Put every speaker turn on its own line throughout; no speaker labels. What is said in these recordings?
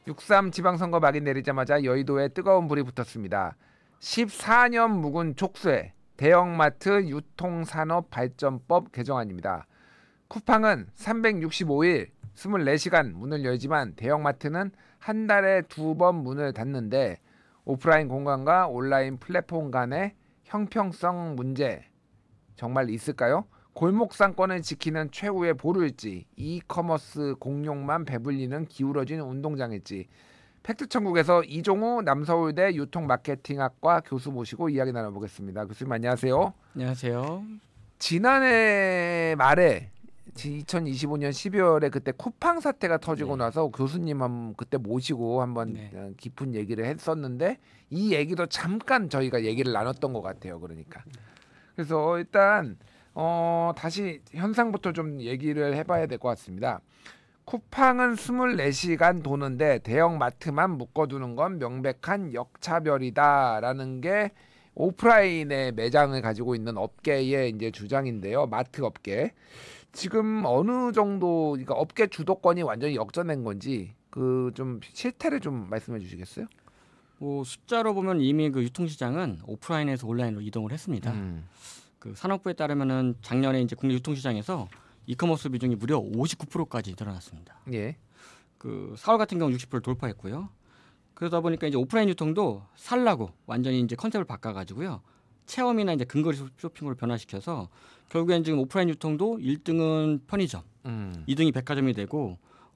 6.3 지방선거 막이 내리자마자 여의도에 뜨거운 불이 붙었습니다. 14년 묵은 족쇄, 대형마트 유통산업발전법 개정안입니다. 쿠팡은 365일 24시간 문을 열지만 대형마트는 한 달에 2번 문을 닫는데 오프라인 공간과 온라인 플랫폼 간의 형평성 문제 정말 있을까요? 골목상권을 지키는 최후의 보루일지, 이커머스 공룡만 배불리는 기울어진 운동장일지. 팩트천국에서 이종우 남서울대 유통마케팅학과 교수 모시고 이야기 나눠보겠습니다. 교수님 안녕하세요.
안녕하세요.
지난해 말에 2025년 12월에 그때 쿠팡 사태가 터지고 나서 교수님 그때 모시고 한번 깊은 얘기를 했었는데 이 얘기도 잠깐 저희가 얘기를 나눴던 것 같아요. 그러니까 그래서 일단 다시 현상부터 좀 얘기를 해봐야 될 것 같습니다. 쿠팡은 24시간 도는데 대형마트만 묶어두는 건 명백한 역차별이다라는 게 오프라인의 매장을 가지고 있는 업계의 이제 주장인데요. 마트 업계. 지금 어느 정도 그러니까 업계 주도권이 완전히 역전된 건지 그 좀 실태를 좀 말씀해 주시겠어요?
뭐 숫자로 보면 이미 그 유통시장은 오프라인에서 온라인으로 이동을 했습니다. 그 산업부에 따르면은 작년에 이제 국내 유통시장에서 이커머스 비중이 무려 59%까지 늘어났습니다.
예.
그 4월 같은 경우 60%를 돌파했고요. 그러다 보니까 이제 오프라인 유통도 살라고 완전히 이제 컨셉을 바꿔가지고요. 체험이나 이제 근거리 쇼핑으로 변화시켜서 결국엔 지금 오프라인 유통도 1등은 편의점, 2등이 백화점이 되고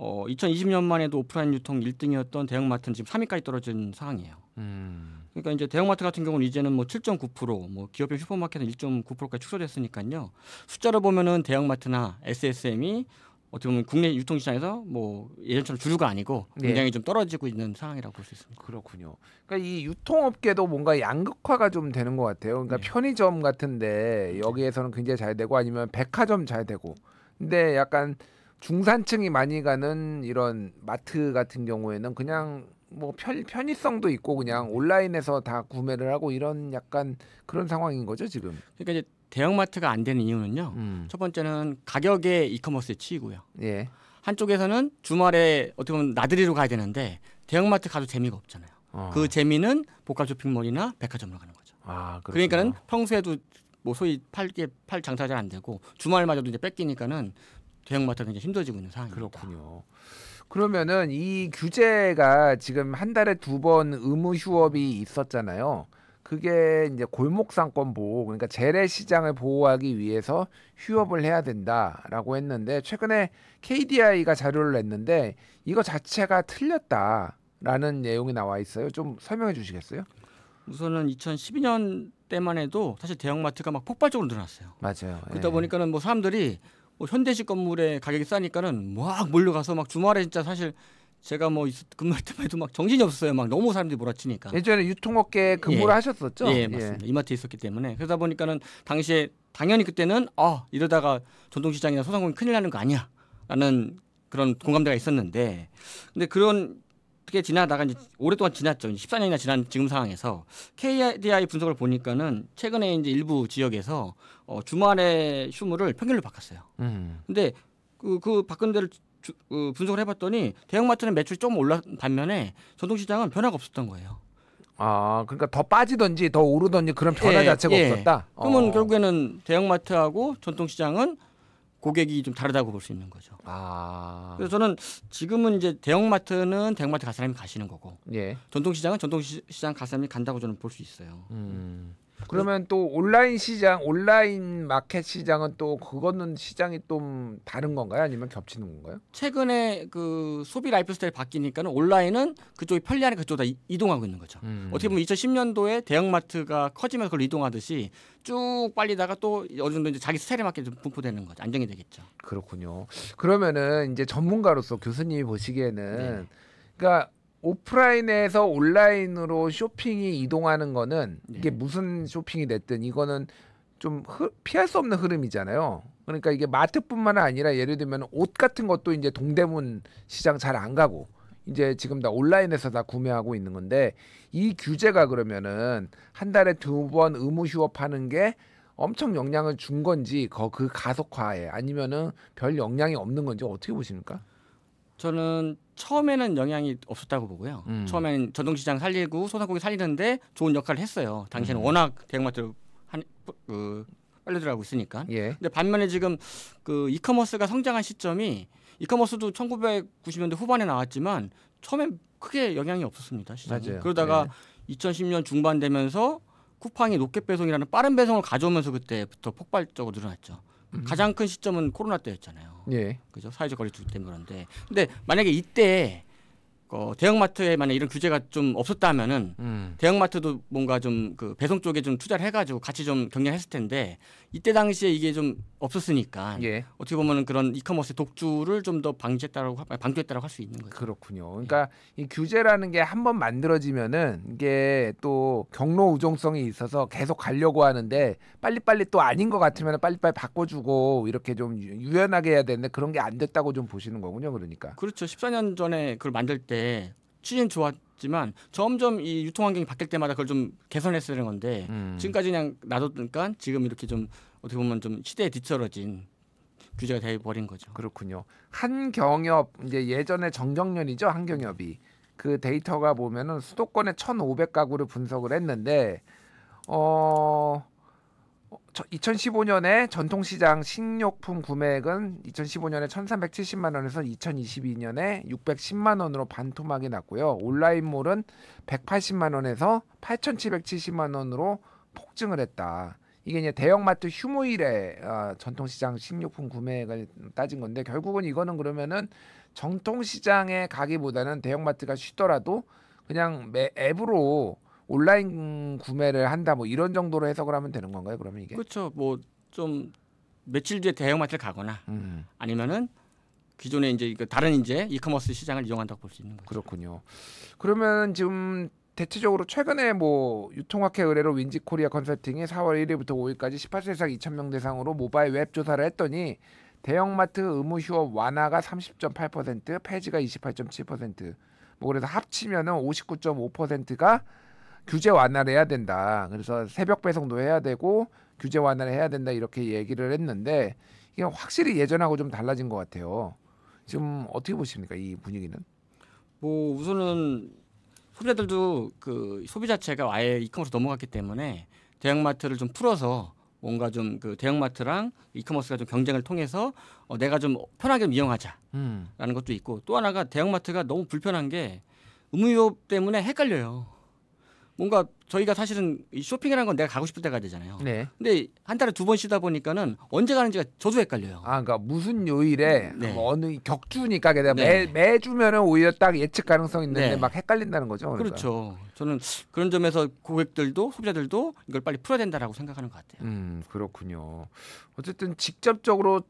2020년만 해도 오프라인 유통 1등이었던 대형마트는 지금 3위까지 떨어진 상황이에요. 그러니까 이제 대형마트 같은 경우는 이제는 뭐 7.9%, 뭐 기업형 슈퍼마켓은 1.9%까지 축소됐으니까요. 숫자로 보면은 대형마트나 SSM이 어떻게 보면 국내 유통시장에서 뭐 예전처럼 주류가 아니고 굉장히 좀 떨어지고 있는 상황이라고 볼 수 있습니다.
그렇군요. 그러니까 이 유통업계도 뭔가 양극화가 좀 되는 것 같아요. 그러니까 편의점 같은데 여기에서는 굉장히 잘 되고 아니면 백화점 잘 되고. 근데 약간 중산층이 많이 가는 이런 마트 같은 경우에는 그냥 뭐 편의성도 있고 그냥 온라인에서 다 구매를 하고 이런 약간 그런 상황인 거죠 지금.
그러니까 이제 대형마트가 안 되는 이유는요. 첫 번째는 가격의 이커머스에 치이고요.
예.
한쪽에서는 주말에 어떻게 보면 나들이로 가야 되는데 대형마트 가도 재미가 없잖아요. 그 재미는 복합 쇼핑몰이나 백화점으로 가는 거죠. 그러니까는 평소에도 뭐 소위 팔 장사가 잘 안 되고 주말마저도 이제 뺏기니까는 대형마트가 이제 힘들어지고 있는 상황입니다.
그렇군요. 그러면은 이 규제가 지금 한 달에 2번 의무 휴업이 있었잖아요. 그게 이제 골목상권 보호, 그러니까 재래시장을 보호하기 위해서 휴업을 해야 된다라고 했는데 최근에 KDI가 자료를 냈는데 이거 자체가 틀렸다라는 내용이 나와 있어요. 좀 설명해 주시겠어요?
우선은 2012년 때만 해도 사실 대형마트가 막 폭발적으로 늘어났어요.
맞아요.
그러다 보니까는 뭐 사람들이 뭐 현대식 건물의 가격이 싸니까는 막 몰려가서 막 주말에 진짜 사실 제가 뭐 근무할 때만 해도 막 정신이 없어요. 막 너무 사람들이 몰아치니까.
예전에 유통업계 근무를 하셨었죠?
예, 맞습니다. 이마트에 있었기 때문에 그러다 보니까는 당시에 당연히 그때는 이러다가 전통시장이나 소상공인 큰일 나는 거 아니야라는 그런 공감대가 있었는데, 근데 그런 게 지나다가 이제 오랫동안 지났죠. 14년이나 지난 지금 상황에서 KDI 분석을 보니까는 최근에 이제 일부 지역에서 주말에 휴무를 평일로 바꿨어요. 근데 그 바꾼 데를 분석을 해봤더니 대형마트는 매출이 좀 올랐 반면에 전통시장은 변화가 없었던 거예요.
그러니까 더 빠지든지 더 오르든지 그런 변화 자체가 없었다.
그러면 결국에는 대형마트하고 전통시장은 고객이 좀 다르다고 볼 수 있는 거죠. 그래서 저는 지금은 이제 대형마트는 대형마트 갈 사람이 가시는 거고, 전통시장은 전통시장 갈 사람이 간다고 저는 볼 수 있어요.
그러면 또 온라인 시장, 온라인 마켓 시장은 또 그거는 시장이 좀 다른 건가요? 아니면 겹치는 건가요?
최근에 그 소비 라이프 스타일이 바뀌니까는 온라인은 그쪽이 편리하니까 그쪽으로 다 이동하고 있는 거죠. 어떻게 보면 2010년도에 대형마트가 커지면서 그걸 이동하듯이 쭉 빨리다가 또 어느 정도 이제 자기 스타일에 맞게 좀 분포되는 거죠. 안정이 되겠죠.
그렇군요. 그러면은 이제 전문가로서 교수님이 보시기에는 그러니까 오프라인에서 온라인으로 쇼핑이 이동하는 거는 이게 무슨 쇼핑이 됐든 이거는 좀 피할 수 없는 흐름이잖아요. 그러니까 이게 마트뿐만 아니라 예를 들면 옷 같은 것도 이제 동대문 시장 잘 안 가고 이제 지금 다 온라인에서 다 구매하고 있는 건데 이 규제가 그러면은 한 달에 2번 의무 휴업하는 게 엄청 영향을 준 건지 그 가속화에 아니면은 별 영향이 없는 건지 어떻게 보십니까?
저는 처음에는 영향이 없었다고 보고요. 처음에는 전통시장 살리고 소상공인 살리는데 좋은 역할을 했어요. 당시에는 워낙 대형마트를 빨리 들어가고 있으니까.
예.
근데 반면에 지금 그 이커머스가 성장한 시점이 이커머스도 1990년대 후반에 나왔지만 처음엔 크게 영향이 없었습니다. 시장에.
맞아요.
그러다가
네.
2010년 중반 되면서 쿠팡이 로켓 배송이라는 빠른 배송을 가져오면서 그때부터 폭발적으로 늘어났죠. 가장 큰 시점은 코로나 때였잖아요.
예.
그죠? 사회적 거리두기 때문에 그런데. 근데 만약에 이때 대형마트에 만약 이런 규제가 좀 없었다면은 대형마트도 뭔가 좀 그 배송 쪽에 좀 투자를 해가지고 같이 좀 경쟁했을 텐데 이때 당시에 이게 좀 없었으니까
예.
어떻게 보면은 그런 이커머스 독주를 좀 더 방지했다라고 할 수 있는 거죠.
그렇군요. 그러니까 이 규제라는 게 한번 만들어지면은 이게 또 경로 우정성이 있어서 계속 가려고 하는데 빨리빨리 또 아닌 것 같으면 빨리빨리 바꿔주고 이렇게 좀 유연하게 해야 되는데 그런 게 안 됐다고 좀 보시는 거군요. 그러니까.
그렇죠. 14년 전에 그걸 만들 때 취지는 좋았지만 점점 이 유통 환경이 바뀔 때마다 그걸 좀 개선했어야 되는 건데 지금까지 그냥 놔뒀으니까 지금 이렇게 좀 어떻게 보면 좀 시대에 뒤떨어진 규제가 돼 버린 거죠.
그렇군요. 한경협 이제 예전에 정경련이죠. 한경협이 그 데이터가 보면은 수도권에 1,500가구를 분석을 했는데 2015년에 전통시장 식료품 구매액은 2015년에 1,370만 원에서 2022년에 610만 원으로 반토막이 났고요. 온라인몰은 180만 원에서 8,770만 원으로 폭증을 했다. 이게 이제 대형마트 휴무일에 전통시장 식료품 구매액을 따진 건데 결국은 이거는 그러면은 정통시장에 가기보다는 대형마트가 쉬더라도 그냥 앱으로 온라인 구매를 한다 뭐 이런 정도로 해석을 하면 되는 건가요? 그러면 이게?
그렇죠. 뭐 좀 며칠 뒤에 대형마트를 가거나 아니면은 기존에 이제 다른 이제 이커머스 시장을 이용한다고 볼 수 있는 거죠.
그렇군요. 그러면 지금 대체적으로 최근에 뭐 유통학회 의뢰로 윈지코리아 컨설팅이 4월 1일부터 5일까지 18세 이상 2,000명 대상으로 모바일 웹 조사를 했더니 대형마트 의무 휴업 완화가 30.8%, 폐지가 28.7%. 뭐 그래서 합치면은 59.5%가 규제 완화를 해야 된다. 그래서 새벽 배송도 해야 되고 규제 완화를 해야 된다 이렇게 얘기를 했는데 이게 확실히 예전하고 좀 달라진 것 같아요. 지금 어떻게 보십니까 이 분위기는?
뭐 우선은 소비자들도 그 소비 자체가 아예 이커머스 넘어갔기 때문에 대형마트를 좀 풀어서 뭔가 좀 그 대형마트랑 이커머스가 좀 경쟁을 통해서 내가 좀 편하게 좀 이용하자라는 것도 있고 또 하나가 대형마트가 너무 불편한 게 의무휴업 때문에 헷갈려요. 뭔가 저희가 사실은 이 쇼핑이라는 건 내가 가고 싶을 때 가야 되잖아요.
네.
근데 한 달에 2번 쉬다 보니까는 언제 가는지가 저도 헷갈려요.
그러니까 무슨 요일에
네.
뭐 어느 격주니까 게다가
네.
매주면은 오히려 딱 예측 가능성 있는데
네.
막 헷갈린다는 거죠. 그러니까.
그렇죠. 저는 그런 점에서 고객들도 소비자들도 이걸 빨리 풀어야 된다라고 생각하는 것 같아요.
그렇군요. 어쨌든 직접적으로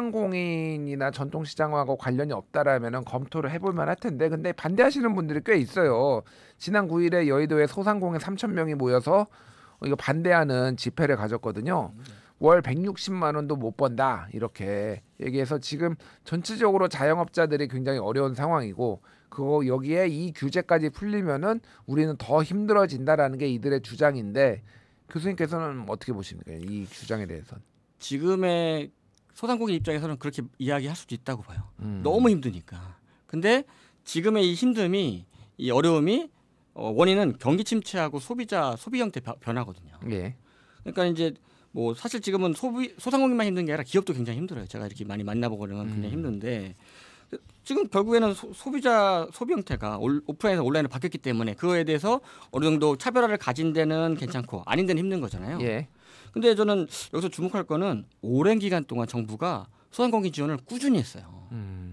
소상공인이나 전통시장하고 관련이 없다라면은 검토를 해볼 만할 텐데, 근데 반대하시는 분들이 꽤 있어요. 지난 9일에 여의도에 소상공인 3,000명이 모여서 이거 반대하는 집회를 가졌거든요. 월 160만 원도 못 번다 이렇게 얘기해서 지금 전체적으로 자영업자들이 굉장히 어려운 상황이고 그거 여기에 이 규제까지 풀리면은 우리는 더 힘들어진다라는 게 이들의 주장인데 교수님께서는 어떻게 보십니까? 이 주장에 대해서는.
지금의 소상공인 입장에서는 그렇게 이야기할 수도 있다고 봐요. 너무 힘드니까. 근데 지금의 이 힘듦이 이 어려움이 원인은 경기 침체하고 소비 형태 변화거든요.
예.
그러니까 이제 뭐 사실 지금은 소상공인만 힘든 게 아니라 기업도 굉장히 힘들어요. 제가 이렇게 많이 만나보고 그러면 굉장히 힘든데 지금 결국에는 소비 형태가 오프라인에서 온라인으로 바뀌었기 때문에 그거에 대해서 어느 정도 차별화를 가진 데는 괜찮고 아닌 데는 힘든 거잖아요.
예.
근데 저는 여기서 주목할 거는 오랜 기간 동안 정부가 소상공인 지원을 꾸준히 했어요.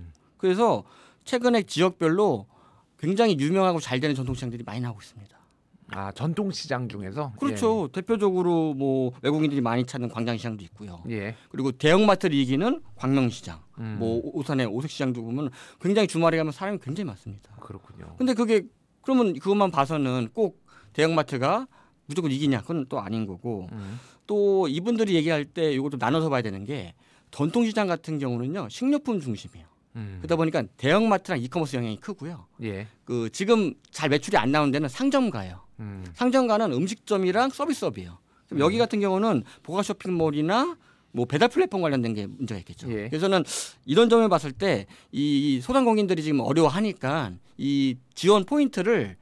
그래서 최근에 지역별로 굉장히 유명하고 잘 되는 전통시장들이 많이 나오고 있습니다.
아, 전통시장 중에서?
그렇죠. 대표적으로 뭐 외국인들이 많이 찾는 광장시장도 있고요.
예.
그리고 대형마트를 이기는 광명시장, 뭐 오산의 오색시장도 보면 굉장히 주말에 가면 사람이 굉장히 많습니다.
그렇군요.
근데 그러면 그것만 봐서는 꼭 대형마트가 무조건 이기냐? 그건 또 아닌 거고 또 이분들이 얘기할 때 이것도 나눠서 봐야 되는 게 전통시장 같은 경우는요 식료품 중심이에요. 그러다 보니까 대형마트랑 이커머스 영향이 크고요.
예.
그 지금 잘 매출이 안 나오는 데는 상점가예요. 상점가는 음식점이랑 서비스업이에요. 여기 같은 경우는 보가 쇼핑몰이나 뭐 배달 플랫폼 관련된 게 문제가 있겠죠. 그래서는 이런 점을 봤을 때 이 소상공인들이 지금 어려워하니까 이 지원 포인트를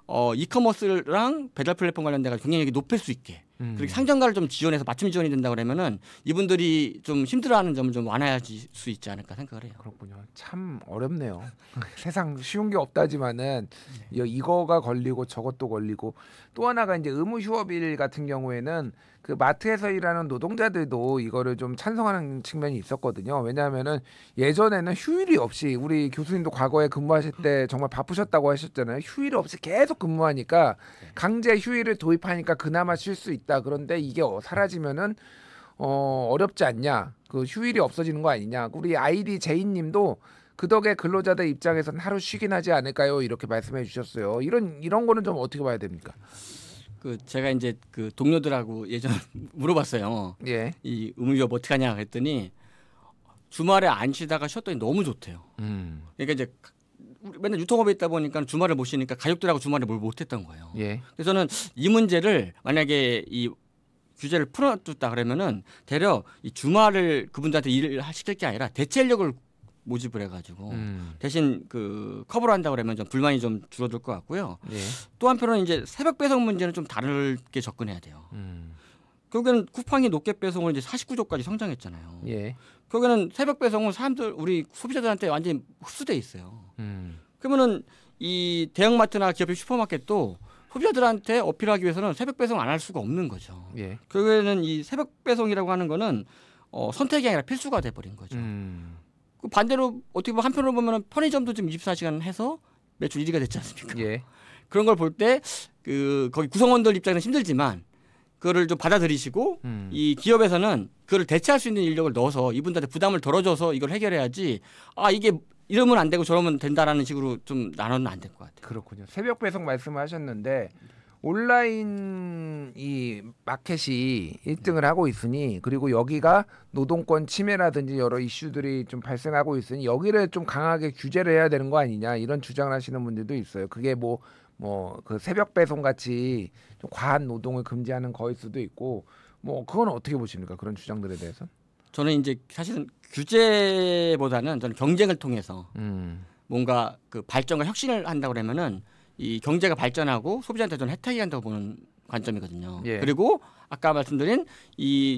이커머스랑 배달 플랫폼 관련돼가 경쟁력이 높일 수 있게 그리고 상점가를 좀 지원해서 맞춤 지원이 된다 그러면은 이분들이 좀 힘들어하는 점을 좀 완화할 수 있지 않을까 생각을 해요.
그렇군요. 참 어렵네요. 세상 쉬운 게 없다지만은 이거가 걸리고 저것도 걸리고 또 하나가 이제 의무 휴업일 같은 경우에는 그 마트에서 일하는 노동자들도 이거를 좀 찬성하는 측면이 있었거든요. 왜냐하면은 예전에는 휴일이 없이 우리 교수님도 과거에 근무하실 때 정말 바쁘셨다고 하셨잖아요. 휴일 없이 계속 근무하니까 강제 휴일을 도입하니까 그나마 쉴 수 있다. 그런데 이게 사라지면은 어렵지 않냐? 그 휴일이 없어지는 거 아니냐? 우리 아이디 제이님도 그 덕에 근로자들 입장에서는 하루 쉬긴 하지 않을까요? 이렇게 말씀해 주셨어요. 이런 거는 좀 어떻게 봐야 됩니까?
그 제가 이제 그 동료들하고 예전에 물어봤어요. 이 의무휴업 어떻게 하냐 그랬더니 주말에 안 쉬다가 쉬었더니 너무 좋대요. 그러니까 이제 맨날 유통업에 있다 보니까 주말을 못 쉬니까 가족들하고 주말에 뭘 못했던 거예요. 그래서 저는 이 문제를 만약에 이 규제를 풀어줬다 그러면은 대려 이 주말을 그분들한테 일을 시킬 게 아니라 대체 인력을 모집을 해가지고 대신 그 커버를 한다 그러면 좀 불만이 좀 줄어들 것 같고요. 또 한편으로는 이제 새벽 배송 문제는 좀 다르게 접근해야 돼요. 결국에는 쿠팡이 높게 배송을 이제 49조까지 성장했잖아요. 결국에는 새벽 배송은 사람들 우리 소비자들한테 완전히 흡수돼 있어요. 그러면은 이 대형마트나 기업의 슈퍼마켓도 소비자들한테 어필하기 위해서는 새벽 배송 안 할 수가 없는 거죠. 결국에는 이 새벽 배송이라고 하는 거는 선택이 아니라 필수가 돼버린 거죠. 그 반대로 어떻게 보면 한편으로 보면 편의점도 지금 24시간 해서 매출 1위가 됐지 않습니까? 그런 걸 볼 때 그 거기 구성원들 입장에는 힘들지만 그거를 좀 받아들이시고 이 기업에서는 그거를 대체할 수 있는 인력을 넣어서 이분들한테 부담을 덜어줘서 이걸 해결해야지 이게 이러면 안 되고 저러면 된다라는 식으로 좀 나눠는 안 될 것 같아요.
그렇군요. 새벽 배송 말씀하셨는데 온라인 이 마켓이 1등을 하고 있으니 그리고 여기가 노동권 침해라든지 여러 이슈들이 좀 발생하고 있으니 여기를 좀 강하게 규제를 해야 되는 거 아니냐 이런 주장을 하시는 분들도 있어요. 그게 뭐 그 새벽 배송 같이 좀 과한 노동을 금지하는 거일 수도 있고 뭐 그건 어떻게 보십니까? 그런 주장들에 대해서?
저는 이제 사실은 규제보다는 저는 경쟁을 통해서 뭔가 그 발전과 혁신을 한다고 그러면은 이 경제가 발전하고 소비자한테 좀 혜택이 간다고 보는 관점이거든요. 그리고 아까 말씀드린 이